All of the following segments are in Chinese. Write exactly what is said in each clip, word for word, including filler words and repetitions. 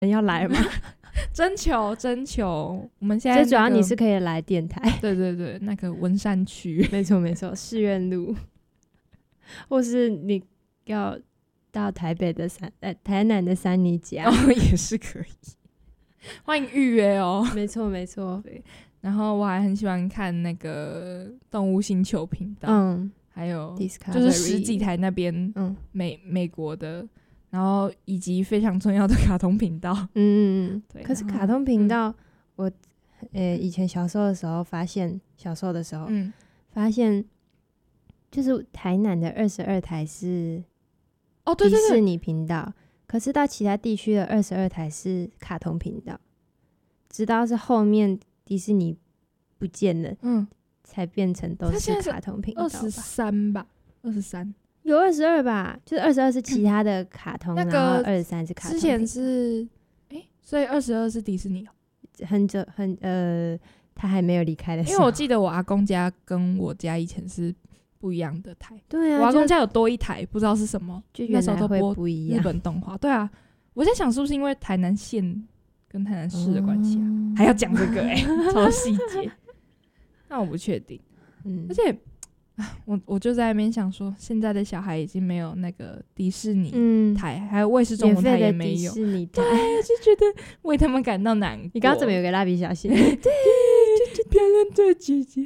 人要来吗？ 征求征求，我们现在、那个、 最主要你是可以来电台， 对对对，那个文山区， 没错没错，士院路，或是你要到台北的三呃台南的三尼甲， 哦也是可以，欢迎预约哦。 没错没错， 对。然后我还很喜欢看那个动物星球频道，嗯，还有就是十几台那边，嗯，美美国的。然后以及非常重要的卡通频道， 嗯嗯对。可是卡通频道，嗯、我呃以前小时候的时候发现，小时候的时候，嗯，发现就是台南的二十二台是哦对对对迪士尼频道，可是到其他地区的二十二台是卡通频道，直到是后面迪士尼不见了，嗯，才变成都是卡通频道吧。 二十三吧，二十三。 有二十二吧，就是二十二是其他的卡通，嗯、然后二十三是卡通。 之前是，哎、欸，所以二十二是迪士尼、 喔，很久很呃，他还没有离开的时候。 因为我记得我阿公家跟我家以前是不一样的台， 对啊， 我阿公家有多一台，不知道是什么， 就那时候都播不一样日本动画。对啊，我在想是不是因为台南县跟台南市的关系啊，哦、还要讲这个哎、欸，超细节。那我不确定，嗯，而且。我我就在那边想说，现在的小孩已经没有那个迪士尼台，嗯、还有卫视中文台也没有， 迪士尼台， 对，就觉得为他们感到难过。 你刚刚怎么有个蜡笔小新？ 对，漂亮的姐姐，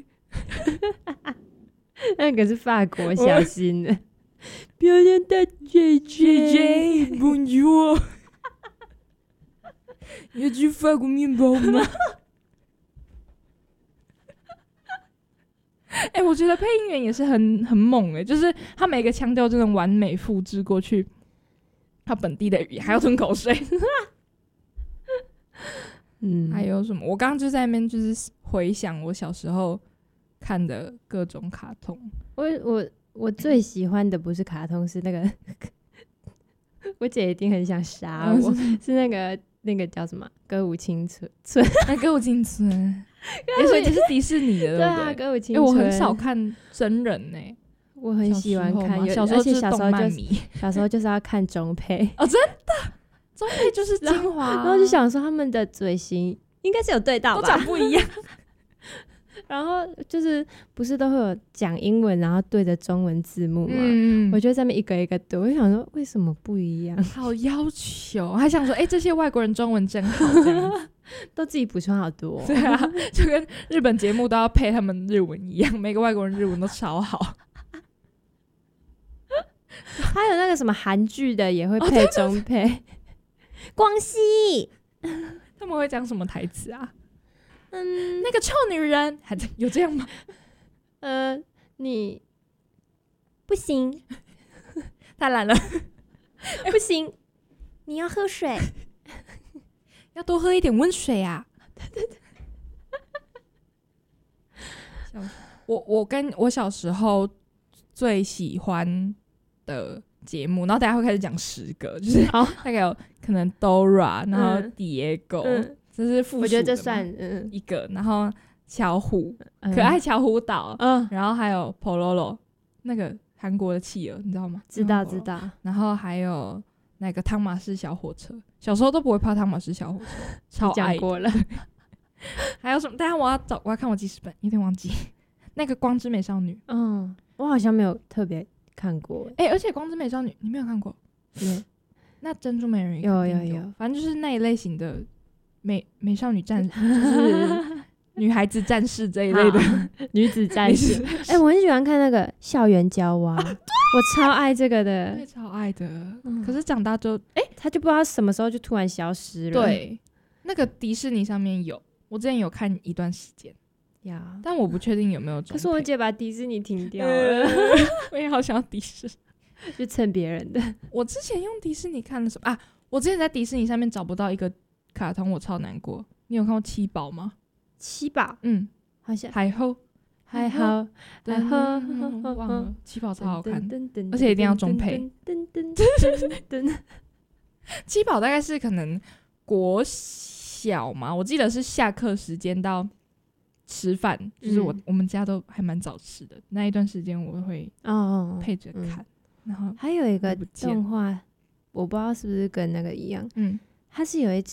那个是法国小新的， 漂亮的姐姐 ，Bonjour， 有吃法国面包吗？哎、欸，我觉得配音员也是很很猛哎、欸，就是他每个腔调就能完美复制过去他本地的语言，还要吞口水。嗯，还有什么？我刚刚就在那边就是回想我小时候看的各种卡通。 我我我最喜欢的不是卡通，是那个我姐一定很想杀我，嗯、是那个那个叫什么歌舞青春村？ 那歌舞青春。欸、所以这是迪士尼的，对不对？ 对啊，歌舞青春。 欸、我很少看真人呢、欸， 我很喜欢看。 小时候就是动漫迷， 小时候就是要看中配哦，真的，中配就是精华、啊。 然后就想说他们的嘴型应该是有对到吧， 都长不一样。 然后就是不是都会有讲英文，然后对着中文字幕嘛？ 嗯， 我就在那边一个一个读，我就想说为什么不一样？ 好要求，还想说哎、欸，这些外国人中文真好，这样子都自己补充好多、哦。 对啊，就跟日本节目都要配他们日文一样，每个外国人日文都超好。 还有那个什么韩剧的也会配中配，哦、光熙他们会讲什么台词啊？嗯，那个臭女人，还有这样吗？ 呃，你不行， 太懒了， 不行，你要喝水， 要多喝一点温水啊！我我跟我小时候最喜欢的节目，然后大家会开始讲十个，就是大概有可能 Dora， 然后 Diego。嗯这是附属的， 我觉得这算嗯一个，然后巧虎、嗯、可爱巧虎岛，嗯，然后还有 Pololo 那个韩国的企鹅，你知道吗？ 知道知道。 然后还有那个汤马士小火车，小时候都不会怕汤马士小火车，超爱。 讲过了。 还有什么？等一下我要找，我要看我记事本，有点忘记。那个光之美少女， 嗯，我好像没有特别看过。 哎、欸，而且光之美少女你没有看过？ 对。 那珍珠美人鱼有有有， 反正就是那一类型的。美美少女战士就是女孩子战士这一类的女子战士。哎、欸，我很喜欢看那个校园娇娃，啊、我超爱这个的， 我也超爱的。嗯、可是长大就哎、欸， 他就不知道什么时候就突然消失了。 对，那个迪士尼上面有，我之前有看一段时间呀，但我不确定有没有。 可是我姐把迪士尼停掉了， 我也好想要迪士尼， 就蹭别人的。 我之前用迪士尼看了什么啊？我之前在迪士尼上面找不到一个。卡通我超难过，你有看过七宝吗？ 七宝， 嗯， 好像海后， 海后，海后， 忘了，七宝超好看，而且一定要中配。七宝大概是可能国小嘛，我记得是下课时间到吃饭，就是我、嗯、我们家都还蛮早吃的，那一段时间我会配着看。 哦嗯、 然后还有一个动画，我不知道是不是跟那个一样，嗯。 它是有一